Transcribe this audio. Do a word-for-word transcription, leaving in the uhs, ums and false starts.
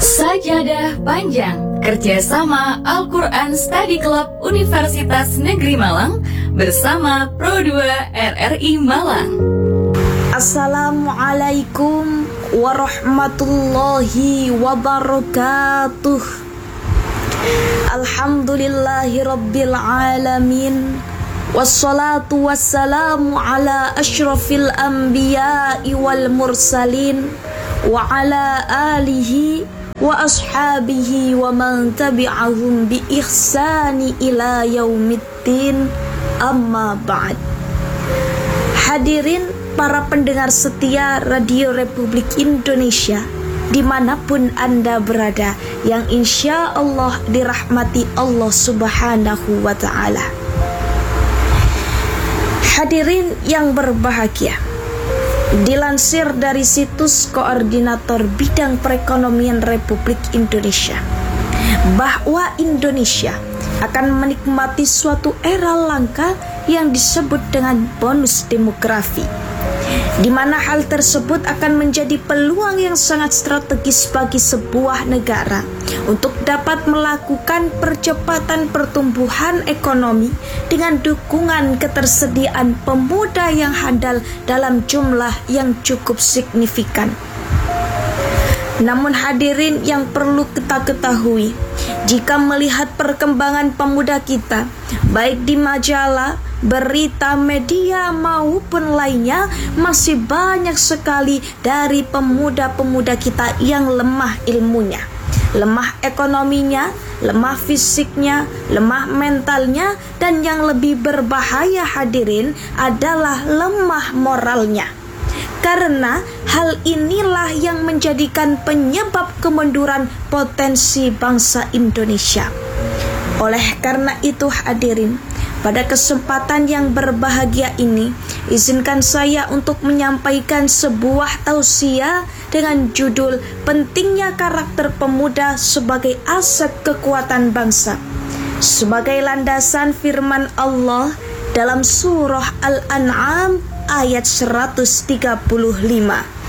Sajadah Panjang, kerjasama Al-Quran Study Club Universitas Negeri Malang bersama Pro dua R R I Malang. Assalamualaikum warahmatullahi wabarakatuh. Alhamdulillahi rabbil alamin. Wassalatu wassalamu ala ashrafil anbiya'i wal mursalin wa ala alihi wa ashabihi wa man tabi'ahum bi ihsani ila yaumiddin, amma ba'd. Hadirin para pendengar setia Radio Republik Indonesia dimanapun Anda berada, yang insya Allah dirahmati Allah subhanahu wa ta'ala. Hadirin yang berbahagia, dilansir dari situs Koordinator Bidang Perekonomian Republik Indonesia bahwa Indonesia akan menikmati suatu era langka yang disebut dengan bonus demografi, di mana hal tersebut akan menjadi peluang yang sangat strategis bagi sebuah negara untuk dapat melakukan percepatan pertumbuhan ekonomi dengan dukungan ketersediaan pemuda yang handal dalam jumlah yang cukup signifikan. Namun hadirin yang perlu kita ketahui, jika melihat perkembangan pemuda kita, baik di majalah, berita, media maupun lainnya, masih banyak sekali dari pemuda-pemuda kita yang lemah ilmunya, lemah ekonominya, lemah fisiknya, lemah mentalnya, dan yang lebih berbahaya hadirin adalah lemah moralnya. Karena hal inilah yang menjadikan penyebab kemunduran potensi bangsa Indonesia. Oleh karena itu hadirin, pada kesempatan yang berbahagia ini, izinkan saya untuk menyampaikan sebuah tausiah dengan judul Pentingnya Karakter Pemuda sebagai Aset Kekuatan Bangsa, sebagai landasan firman Allah dalam surah Al-An'am ayat seratus tiga puluh lima.